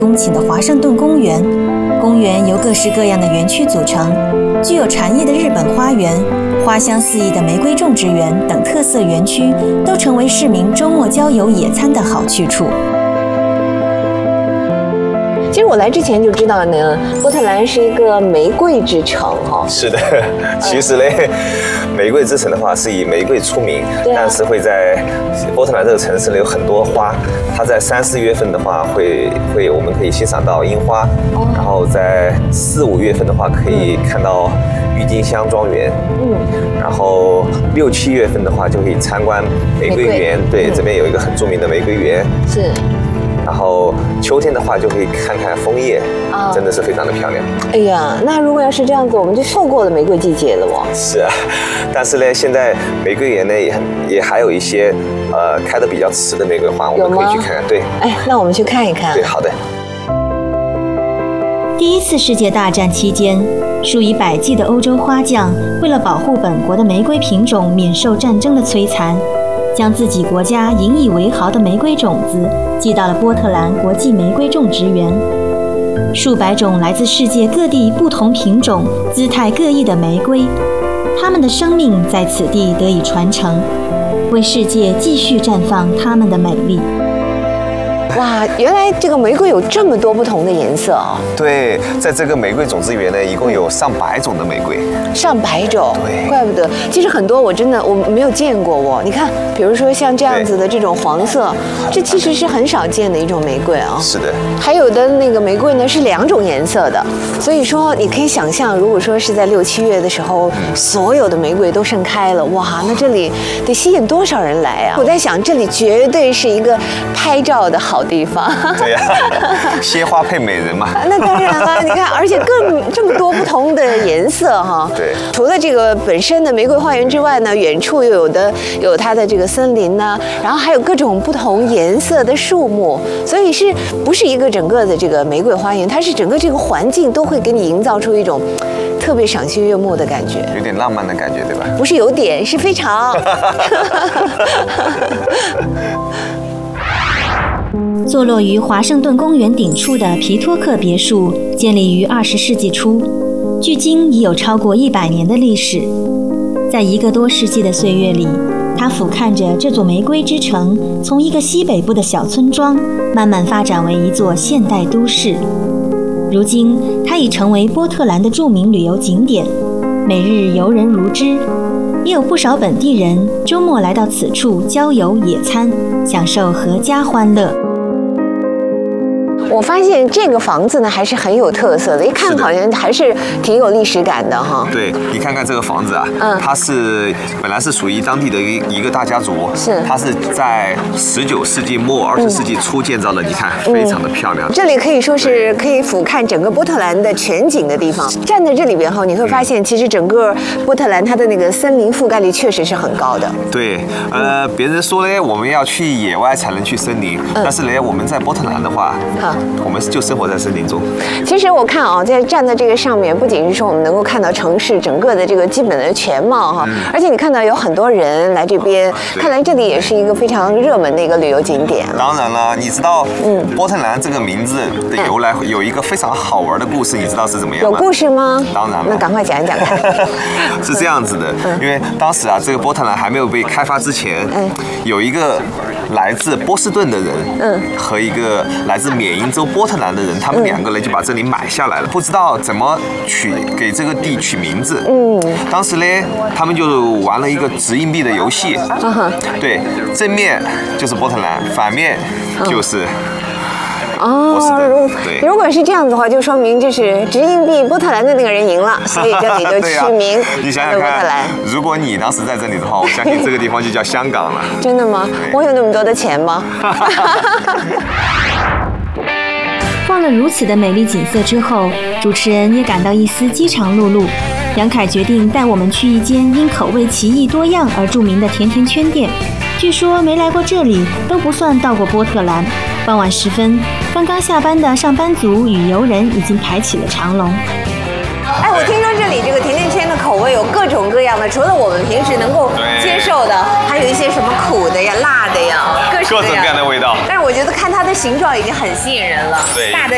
公顷的华盛顿公园。公园由各式各样的园区组成，具有禅意的日本花园、花香四溢的玫瑰种植园等特色园区，都成为市民周末郊游野餐的好去处。 其实我来之前就知道呢，波特兰是一个玫瑰之城哈。 是的，其实嘞，玫瑰之城的话是以玫瑰出名，但是会在波特兰这个城市呢有很多花，它在3、4月份的话我们可以欣赏到樱花，然后在4、5月份的话可以看到郁金香庄园，然后6、7月份的话就可以参观玫瑰园，对，这边有一个很著名的玫瑰园， 是。 然后秋天的话就可以看看枫叶，真的是非常的漂亮。 哎呀，那如果要是这样子，我们就错过了玫瑰季节了哦。 是啊，但是呢，现在玫瑰园呢也还有一些开得比较迟的玫瑰花，我们可以去看看。对， 哎，那我们去看一看。 对，好的。 第1次世界大战期间，数以百计的欧洲花匠为了保护本国的玫瑰品种免受战争的摧残，将自己国家引以为豪的玫瑰种子寄到了波特兰国际玫瑰种植园。数百种来自世界各地不同品种、姿态各异的玫瑰，它们的生命在此地得以传承，为世界继续绽放它们的美丽。 哇，原来这个玫瑰有这么多不同的颜色哦。 对，在这个玫瑰种植园呢，一共有上百种的玫瑰。 上百种， 对， 怪不得。其实很多我没有见过哦。你看，比如说像这样子的这种黄色，这其实是很少见的一种玫瑰啊。 是的。还有的那个玫瑰呢是2种颜色的，所以说你可以想象，如果说是在6、7月的时候，所有的玫瑰都盛开了，哇，那这里得吸引多少人来啊？我在想，这里绝对是一个拍照的好地方。 对呀，鲜花配美人嘛。 那当然了，你看，而且这么多不同的颜色哈。 对。 除了这个本身的玫瑰花园之外呢，远处又有它的这个森林呢，然后还有各种不同颜色的树木，所以是不是一个整个的这个玫瑰花园？它是整个这个环境都会给你营造出一种特别赏心悦目的感觉， 有点浪漫的感觉，对吧？ 不是有点，是非常。 坐落于华盛顿公园顶处的皮托克别墅，建立于20世纪初，距今已有超过100年的历史。在1个多世纪的岁月里，它俯瞰着这座玫瑰之城，从一个西北部的小村庄，慢慢发展为一座现代都市。如今，它已成为波特兰的著名旅游景点，每日游人如织。也有不少本地人周末来到此处郊游野餐，享受阖家欢乐。 我发现这个房子呢还是很有特色的，一看好像还是挺有历史感的哈。 对，你看看这个房子啊，它是本来是属于当地的一个大家族，它是在19世纪末20世纪初建造的，你看非常的漂亮。 这里可以说是可以俯瞰整个波特兰的全景的地方。站在这里边后，你会发现其实整个波特兰它的那个森林覆盖率确实是很高的。 对，别人说呢，我们要去野外才能去森林，但是呢，我们在波特兰的话，我们就生活在森林中。 其实我看啊，站在这个上面，不仅是说我们能够看到城市整个的这个基本的全貌哈，而且你看到有很多人来这边，看来这里也是一个非常热门的一个旅游景点。 当然了，你知道，波特兰这个名字的由来有一个非常好玩的故事，你知道是怎么样吗？ 有故事吗？ 当然了， 那赶快讲一讲看。 是这样子的，因为当时啊，这个波特兰还没有被开发之前，有一个来自波士顿的人，和一个来自缅因州波特兰的人，他们2个人就把这里买下来了，不知道怎么给这个地取名字。当时呢，他们就玩了一个掷硬币的游戏。对，正面就是波特兰，反面就是对。 如果是这样子的话，就说明就是掷硬币波特兰的那个人赢了，所以这里就取名你想想看，如果你当时在这里的话，我相信这个地方就叫香港了。 真的吗？我有那么多的钱吗？ 逛了如此的美丽景色之后，主持人也感到一丝饥肠辘辘。杨凯决定带我们去一间因口味奇异多样而著名的甜甜圈店。据说没来过这里都不算到过波特兰。傍晚时分，刚刚下班的上班族与游人已经排起了长龙。 哎，我听说这里这个甜甜圈的口味有各种各样的，除了我们平时能够接受的，还有一些什么苦的呀、辣的呀，各种各样的味道。但是我觉得看它的形状已经很吸引人了，大的